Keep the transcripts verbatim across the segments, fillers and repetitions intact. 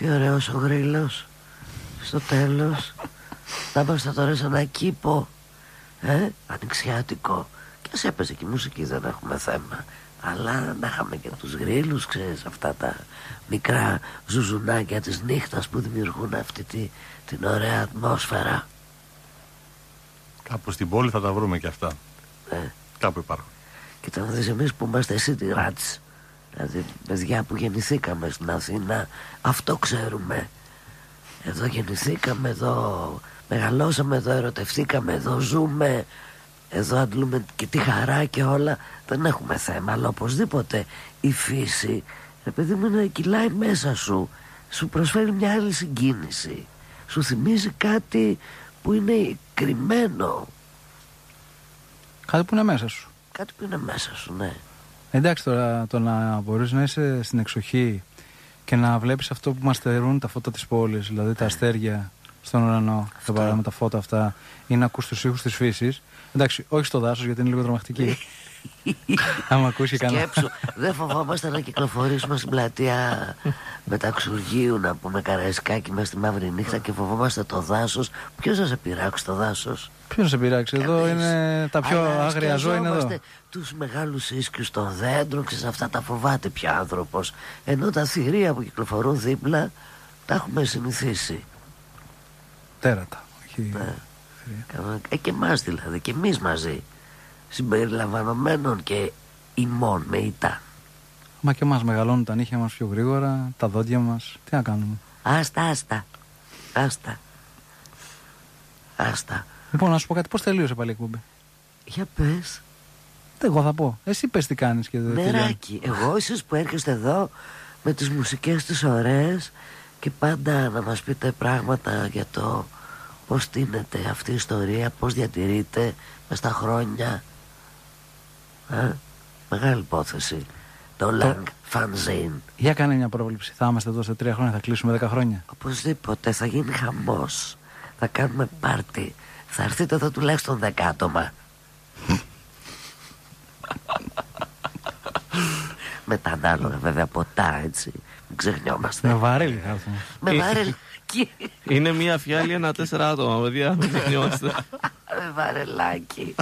Τι ωραίος ο Γρήλος. Στο τέλος να είμαστε τώρα σε ένα κήπο, ε, ανοιξιάτικο. Και ας έπαιζε και η μουσική, δεν έχουμε θέμα. Αλλά να είχαμε και τους γρήλους, ξέρεις, αυτά τα μικρά ζουζουνάκια της νύχτας που δημιουργούν αυτή τη, την ωραία ατμόσφαιρα. Κάπου στην πόλη θα τα βρούμε και αυτά. Ε. Κάπου υπάρχουν. Κοίτα να δεις, εμείς που είμαστε city rats, δηλαδή παιδιά που γεννηθήκαμε στην Αθήνα, αυτό ξέρουμε. Εδώ γεννηθήκαμε, εδώ μεγαλώσαμε, εδώ ερωτευτήκαμε, εδώ ζούμε, εδώ αντλούμε και τη χαρά και όλα. Δεν έχουμε θέμα, αλλά οπωσδήποτε η φύση, ρε παιδί μου, είναι, κυλάει μέσα σου, σου προσφέρει μια άλλη συγκίνηση, σου θυμίζει κάτι που είναι κρυμμένο. Κάτι που είναι μέσα σου. Κάτι που είναι μέσα σου, ναι. Εντάξει, τώρα το να μπορείς να είσαι στην εξοχή και να βλέπεις αυτό που μας στερούν τα φώτα της πόλης, δηλαδή τα αστέρια στον ουρανό, τα παράδειγμα, τα φώτα αυτά, ή να ακούς τους ήχους της φύσης. Εντάξει, όχι στο δάσος γιατί είναι λίγο τρομακτική. Άμα ακούσει κανένα. Σκέψου, δεν φοβόμαστε να κυκλοφορήσουμε στην πλατεία Μεταξουργείου, να πούμε Καραϊσκάκι μέσα στη μαύρη νύχτα και φοβόμαστε το δάσος. Ποιος θα σε πειράξει το δάσος? Ποιος θα σε πειράξει? Εδώ είναι τα πιο άγρια ζώα, είναι εδώ. Τους μεγάλους ίσκιους των δέντρων, ξέρεις, αυτά τα φοβάται πια άνθρωπος. Ενώ τα θηρία που κυκλοφορούν δίπλα τα έχουμε συνηθίσει. Τέρατα. Όχι... Ναι. Ε, και εμάς δηλαδή, και εμείς μαζί, συμπεριλαμβανομένων και ημών με ητά. Μα και εμάς μεγαλώνουν τα νύχια μας πιο γρήγορα, τα δόντια μας. Τι να κάνουμε? Άστα, άστα. Άστα. Άστα. Λοιπόν, να σου πω κάτι, πώς τελείωσε πάλι η εκπομπή? Για πες. Εγώ θα πω. Εσύ πες τι κάνεις και δεν. Νεράκι. Εγώ εσείς που έρχεστε εδώ με τις μουσικές τις ωραίες και πάντα να μας πείτε πράγματα για το πώς τίνεται αυτή η ιστορία, πώς διατηρείται μες στα χρόνια. Α, μεγάλη υπόθεση. Το Lang Fanzine. Για κάνε μια πρόβλεψη. Θα είμαστε εδώ σε τρία χρόνια, θα κλείσουμε δέκα χρόνια? Οπωσδήποτε, θα γίνει χαμός. Θα κάνουμε πάρτι. Θα έρθετε εδώ τουλάχιστον δέκα άτομα. Με τα ανάλογα βέβαια ποτά, έτσι. Μην ξεχνιόμαστε. Με βαρέλι θα έρθουμε. Με βαρέλι. Είναι μια φιάλη ένα τέσσερα άτομα, παιδιά. Μην ξεχνιόμαστε. Με βαρελάκι.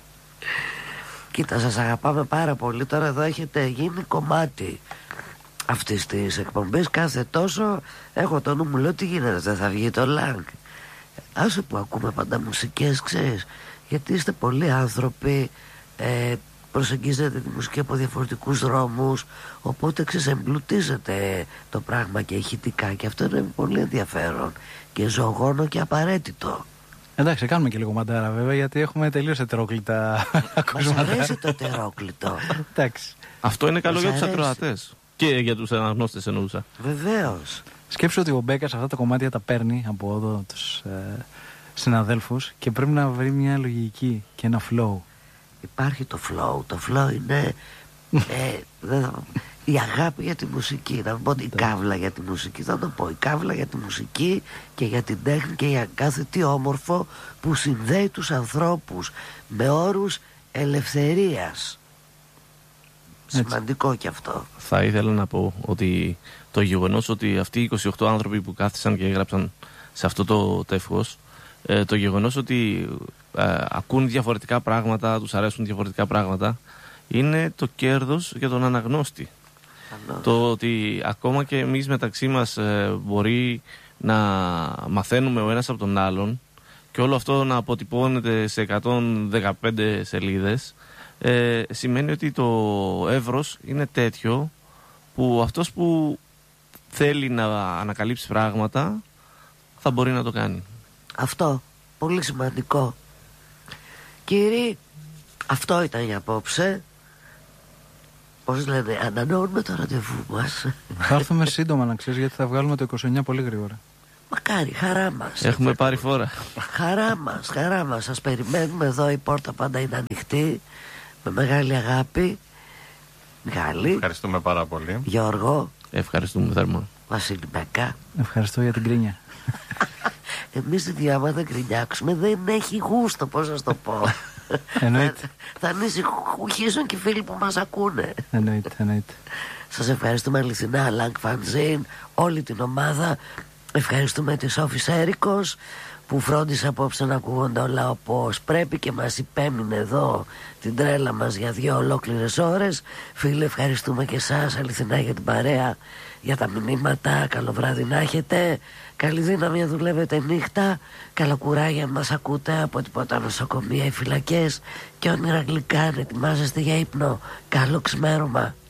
Κοίτα, σας αγαπάμε πάρα πολύ. Τώρα εδώ έχετε γίνει κομμάτι αυτής της εκπομπής. Κάθε τόσο έχω το νου μου, λέω τι γίνεται, δεν θα βγει το Lang? Άσε που ακούμε πάντα μουσικές, ξέρεις, γιατί είστε πολλοί άνθρωποι, ε, προσεγγίζετε τη μουσική από διαφορετικούς δρόμους, οπότε ξέρεις, εμπλουτίζετε το πράγμα και ηχητικά, και αυτό είναι πολύ ενδιαφέρον και ζωγόνο και απαραίτητο. Εντάξει, κάνουμε και λίγο μαντάρα βέβαια, γιατί έχουμε τελείως ετερόκλητα ακούσματα. Μας αρέσει το ετερόκλητο. Εντάξει. Αυτό είναι καλό για τους ακροατές. Και για τους αναγνώστες εννοούσα. Βεβαίως. Σκέψου ότι ο Μπέκας αυτά τα κομμάτια τα παίρνει από εδώ τους ε, συναδέλφους και πρέπει να βρει μια λογική και ένα flow. Υπάρχει το flow. Το flow είναι ε, δε, η αγάπη για τη μουσική. Να πω η καύλα για τη μουσική. Θα το πω. Η καύλα για τη μουσική και για την τέχνη και για κάθε τι όμορφο που συνδέει τους ανθρώπους με όρους ελευθερίας. Έτσι. Σημαντικό και αυτό. Θα ήθελα να πω ότι το γεγονός ότι αυτοί οι είκοσι οκτώ άνθρωποι που κάθισαν και έγραψαν σε αυτό το τεύχος, ε, το γεγονός ότι ε, ακούν διαφορετικά πράγματα, τους αρέσουν διαφορετικά πράγματα, είναι το κέρδος για τον αναγνώστη. Ανώς. Το ότι ακόμα και εμείς μεταξύ μας ε, μπορεί να μαθαίνουμε ο ένας από τον άλλον και όλο αυτό να αποτυπώνεται σε εκατόν δεκαπέντε σελίδες, ε, σημαίνει ότι το εύρος είναι τέτοιο που αυτός που θέλει να ανακαλύψει πράγματα θα μπορεί να το κάνει. Αυτό, πολύ σημαντικό. Κύριοι, αυτό ήταν για απόψε. Πώς λένε, ανανεώνουμε το ραντεβού μας. Θα έρθουμε σύντομα να ξέρεις, γιατί θα βγάλουμε το είκοσι εννιά πολύ γρήγορα. Μακάρι, χαρά μας. Έχουμε πάρει φόρα. Χαρά μας, χαρά μας. Σας περιμένουμε εδώ, η πόρτα πάντα είναι ανοιχτή. Με μεγάλη αγάπη. Μιχάλη. Ευχαριστούμε πάρα πολύ. Γιώργο. Ευχαριστούμε θερμά. Βασίλη Μπέκα. Ευχαριστώ για την κρίνια. Εμείς τη διάμα δεν κρινιάξουμε, δεν έχει γούστο, πώς να το πω. Εννοείται. Θα ανησυχήσουν και οι φίλοι που μας ακούνε. Εννοείται, εννοείται. Σας ευχαριστούμε αληθινά, Λανκ Φανζίν, όλη την ομάδα. Ευχαριστούμε τη Σόφη Σέρικος που φρόντισε απόψε να ακούγονται όλα όπως πρέπει και μας υπέμεινε εδώ την τρέλα μας για δύο ολόκληρες ώρες. Φίλοι, ευχαριστούμε και εσάς αληθινά για την παρέα, για τα μηνύματα. Καλό βράδυ να έχετε. Καλή δύναμη να δουλεύετε νύχτα. Καλά κουράγια μας ακούτε από τίποτα νοσοκομεία ή φυλακές και όνειρα γλυκά, ετοιμάζεστε για ύπνο. Καλό ξημέρωμα.